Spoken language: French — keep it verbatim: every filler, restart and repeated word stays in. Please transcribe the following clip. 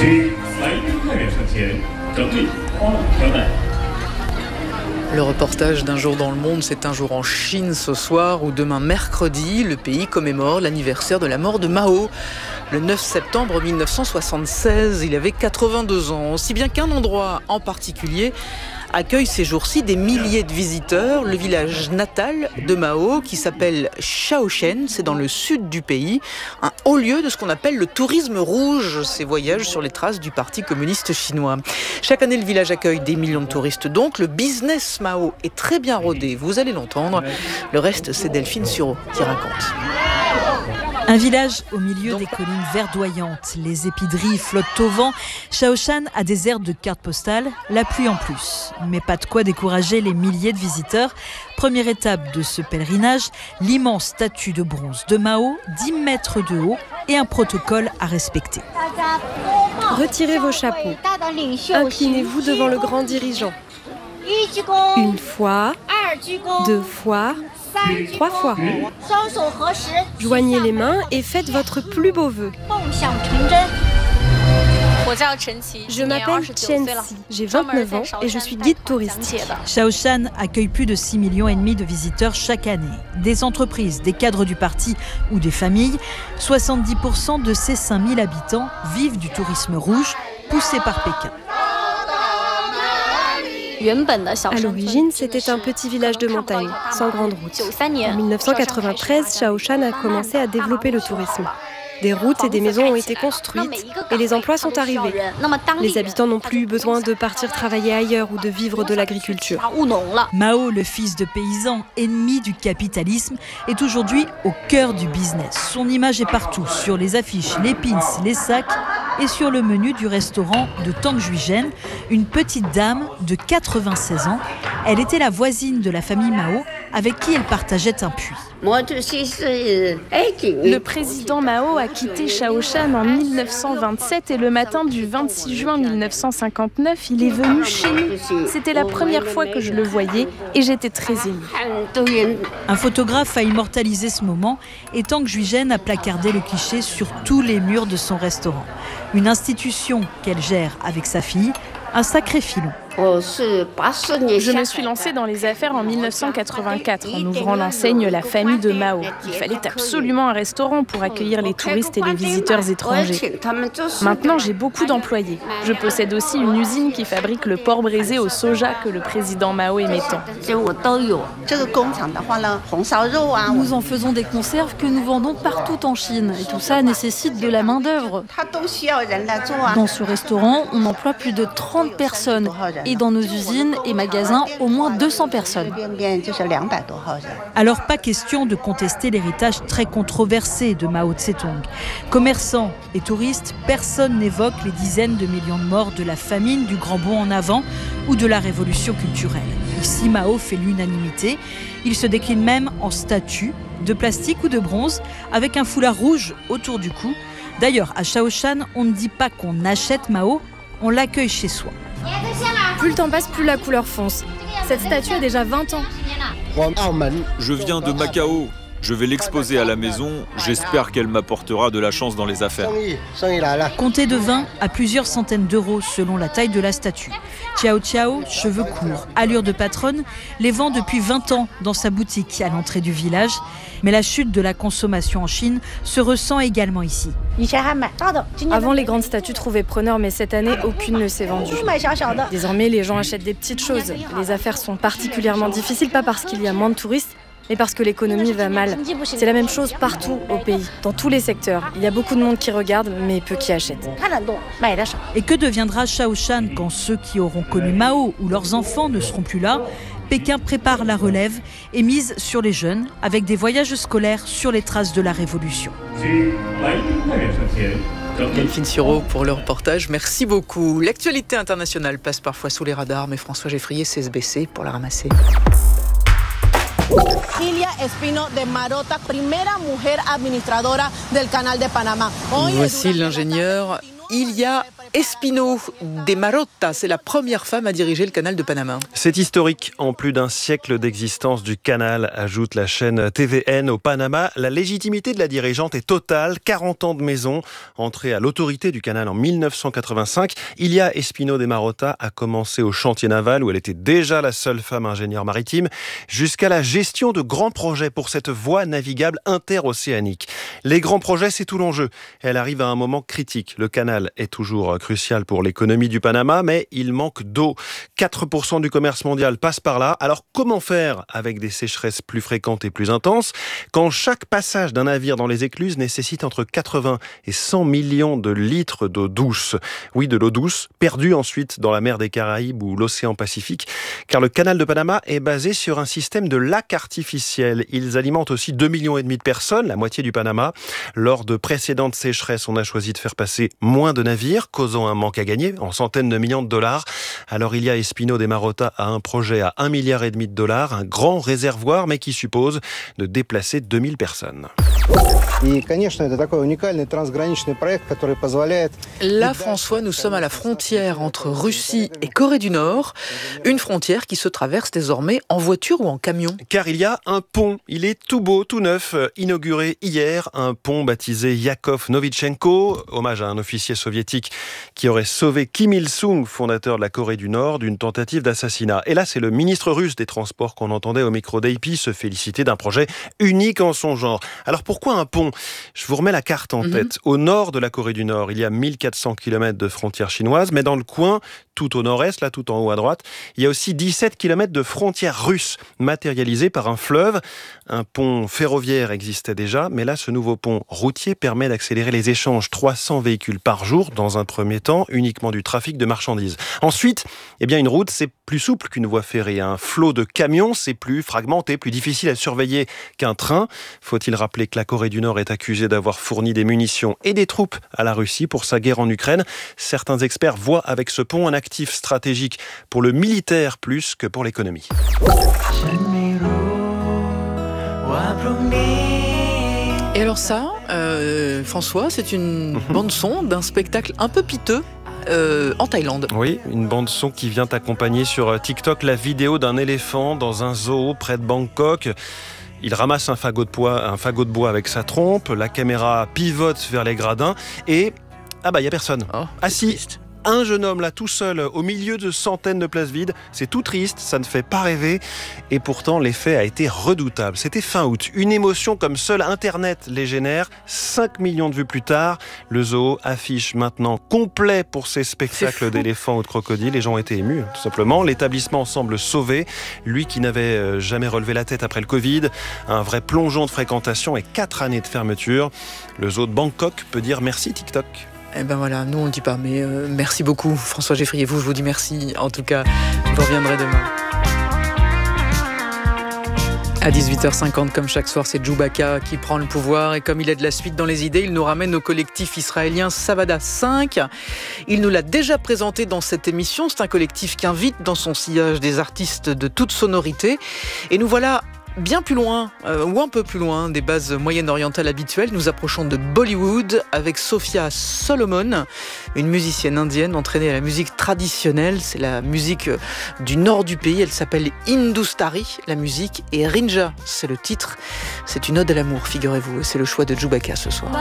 Le reportage d'un jour dans le monde, c'est un jour en Chine ce soir, où demain mercredi, le pays commémore l'anniversaire de la mort de Mao. Le neuf septembre mille neuf cent soixante-seize, il avait quatre-vingt-deux ans, si bien qu'un endroit en particulier accueille ces jours-ci des milliers de visiteurs. Le village natal de Mao, qui s'appelle Shaoshan, c'est dans le sud du pays, un haut lieu de ce qu'on appelle le tourisme rouge, ces voyages sur les traces du Parti communiste chinois. Chaque année, le village accueille des millions de touristes, donc le business Mao est très bien rodé, vous allez l'entendre. Le reste, c'est Delphine Sureau qui raconte. Un village au milieu des collines verdoyantes. Les épideries flottent au vent. Shaoshan a des airs de carte postale, la pluie en plus. Mais pas de quoi décourager les milliers de visiteurs. Première étape de ce pèlerinage, l'immense statue de bronze de Mao, dix mètres de haut et un protocole à respecter. Retirez vos chapeaux. Inclinez-vous devant le grand dirigeant. Une fois, deux fois, trois fois. Joignez les mains et faites votre plus beau vœu. Je m'appelle Chen Si, j'ai vingt-neuf ans et je suis guide touristique. Shaoshan accueille plus de six millions et demi de visiteurs chaque année. Des entreprises, des cadres du parti ou des familles. soixante-dix pour cent de ces cinq mille habitants vivent du tourisme rouge poussé par Pékin. À l'origine, c'était un petit village de montagne, sans grande route. En mille neuf cent quatre-vingt-treize, Shaoshan a commencé à développer le tourisme. Des routes et des maisons ont été construites et les emplois sont arrivés. Les habitants n'ont plus eu besoin de partir travailler ailleurs ou de vivre de l'agriculture. Mao, le fils de paysan, ennemi du capitalisme, est aujourd'hui au cœur du business. Son image est partout, sur les affiches, les pins, les sacs et sur le menu du restaurant de Tang Juizhen, une petite dame de quatre-vingt-seize ans. Elle était la voisine de la famille Mao, avec qui elle partageait un puits. Le président Mao a quitté Shaoshan en mille neuf cent vingt-sept et le matin du vingt-six juin mille neuf cent cinquante-neuf, il est venu chez nous. C'était la première fois que je le voyais et j'étais très émue. Un photographe a immortalisé ce moment et Tang Juizhen a placardé le cliché sur tous les murs de son restaurant. Une institution qu'elle gère avec sa fille, un sacré filon. Je me suis lancée dans les affaires en mille neuf cent quatre-vingt-quatre en ouvrant l'enseigne La Famille de Mao. Il fallait absolument un restaurant pour accueillir les touristes et les visiteurs étrangers. Maintenant, j'ai beaucoup d'employés. Je possède aussi une usine qui fabrique le porc braisé au soja que le président Mao aimait tant. Nous en faisons des conserves que nous vendons partout en Chine. Et tout ça nécessite de la main-d'œuvre. Dans ce restaurant, on emploie plus de trente personnes. Et dans nos usines et magasins, au moins deux cents personnes. Alors pas question de contester l'héritage très controversé de Mao Tse-tung. Commerçants et touristes, personne n'évoque les dizaines de millions de morts de la famine, du grand bond en avant ou de la révolution culturelle. Ici, Mao fait l'unanimité. Il se décline même en statue, de plastique ou de bronze, avec un foulard rouge autour du cou. D'ailleurs, à Shaoshan, on ne dit pas qu'on achète Mao, on l'accueille chez soi. Plus le temps passe, plus la couleur fonce. Cette statue a déjà vingt ans. Je viens de Macao. Je vais l'exposer à la maison. J'espère qu'elle m'apportera de la chance dans les affaires. Comptez de vingt à plusieurs centaines d'euros selon la taille de la statue. Ciao Ciao, cheveux courts, allure de patronne, les vend depuis vingt ans dans sa boutique à l'entrée du village. Mais la chute de la consommation en Chine se ressent également ici. Avant, les grandes statues trouvaient preneur, mais cette année, aucune ne s'est vendue. Désormais, les gens achètent des petites choses. Les affaires sont particulièrement difficiles, pas parce qu'il y a moins de touristes, mais parce que l'économie va mal. C'est la même chose partout au pays, dans tous les secteurs. Il y a beaucoup de monde qui regarde, mais peu qui achète. Et que deviendra Shaoshan quand ceux qui auront connu Mao ou leurs enfants ne seront plus là ? Pékin prépare la relève et mise sur les jeunes avec des voyages scolaires sur les traces de la Révolution. Delphine Sureau pour le reportage, merci beaucoup. L'actualité internationale passe parfois sous les radars, mais François Geffrier sait se baisser pour la ramasser. Ilia Espino de Marota, primera mujer administradora del Canal de Panamá. Voici l'ingénieur Ilia Espino de Marotta, c'est la première femme à diriger le canal de Panama. C'est historique. En plus d'un siècle d'existence du canal, ajoute la chaîne T V N au Panama, la légitimité de la dirigeante est totale. quarante ans de maison, entrée à l'autorité du canal en mille neuf cent quatre-vingt-cinq. Ilia Espino de Marotta a commencé au chantier naval où elle était déjà la seule femme ingénieure maritime, jusqu'à la gestion de grands projets pour cette voie navigable interocéanique. Les grands projets, c'est tout l'enjeu. Elle arrive à un moment critique. Le canal est toujours crucial pour l'économie du Panama, mais il manque d'eau. quatre pour cent du commerce mondial passe par là. Alors comment faire avec des sécheresses plus fréquentes et plus intenses quand chaque passage d'un navire dans les écluses nécessite entre quatre-vingts et cent millions de litres d'eau douce? Oui, de l'eau douce, perdue ensuite dans la mer des Caraïbes ou l'océan Pacifique, car le canal de Panama est basé sur un système de lacs artificiels. Ils alimentent aussi deux millions et demi de personnes, la moitié du Panama. Lors de précédentes sécheresses, on a choisi de faire passer moins de navires, causant un manque à gagner en centaines de millions de dollars. Alors Ilia Espino de Marotta a un projet à un milliard et demi de dollars, un grand réservoir, mais qui suppose de déplacer deux mille personnes. Là, François, nous sommes à la frontière entre Russie et Corée du Nord, une frontière qui se traverse désormais en voiture ou en camion. Car il y a un pont, il est tout beau, tout neuf, inauguré hier, un pont baptisé Yakov Novichenko, hommage à un officier soviétique qui aurait sauvé Kim Il-sung, fondateur de la Corée du Nord, d'une tentative d'assassinat. Et là, c'est le ministre russe des Transports qu'on entendait au micro d'A P se féliciter d'un projet unique en son genre. Alors pourquoi un pont? Je vous remets la carte en tête. Mm-hmm. Au nord de la Corée du Nord, il y a mille quatre cents kilomètres de frontières chinoises, mais dans le coin, tout au nord-est, là tout en haut à droite, il y a aussi dix-sept kilomètres de frontières russes matérialisées par un fleuve. Un pont ferroviaire existait déjà, mais là, ce nouveau pont routier permet d'accélérer les échanges. trois cents véhicules par jour, dans un premier temps, uniquement du trafic de marchandises. Ensuite, eh bien, une route, c'est plus souple qu'une voie ferrée. Un flot de camions, c'est plus fragmenté, plus difficile à surveiller qu'un train. Faut-il rappeler que la Corée du Nord est accusée d'avoir fourni des munitions et des troupes à la Russie pour sa guerre en Ukraine. Certains experts voient avec ce pont un actif stratégique pour le militaire plus que pour l'économie. Et alors ça, euh, François, c'est une bande-son d'un spectacle un peu piteux euh, en Thaïlande. Oui, une bande-son qui vient accompagner sur TikTok la vidéo d'un éléphant dans un zoo près de Bangkok. Il ramasse un fagot de bois, un fagot de bois avec sa trompe, la caméra pivote vers les gradins et... Ah bah, il n'y a personne. Oh, assis. Un jeune homme là tout seul au milieu de centaines de places vides, c'est tout triste, ça ne fait pas rêver et pourtant l'effet a été redoutable. C'était fin août, une émotion comme seul Internet les génère. cinq millions de vues plus tard, le zoo affiche maintenant complet pour ses spectacles d'éléphants ou de crocodiles. Les gens ont été émus, tout simplement. L'établissement semble sauvé, lui qui n'avait jamais relevé la tête après le Covid. Un vrai plongeon de fréquentation et quatre années de fermeture. Le zoo de Bangkok peut dire merci TikTok. Eh ben voilà, nous on le dit pas, mais euh, merci beaucoup François Geffrier, vous je vous dis merci, en tout cas, vous reviendrez demain. À dix-huit heures cinquante, comme chaque soir, c'est Djoubaka qui prend le pouvoir et comme il a de la suite dans les idées, il nous ramène au collectif israélien Savada cinq. Il nous l'a déjà présenté dans cette émission, c'est un collectif qui invite dans son sillage des artistes de toute sonorité et nous voilà bien plus loin, euh, ou un peu plus loin des bases moyen-orientales habituelles. Nous approchons de Bollywood avec Sophia Solomon, une musicienne indienne entraînée à la musique traditionnelle. C'est la musique du nord du pays. Elle s'appelle Hindustari, la musique, et Rinja, c'est le titre. C'est une ode à l'amour, figurez-vous. Et c'est le choix de Djoubaka ce soir.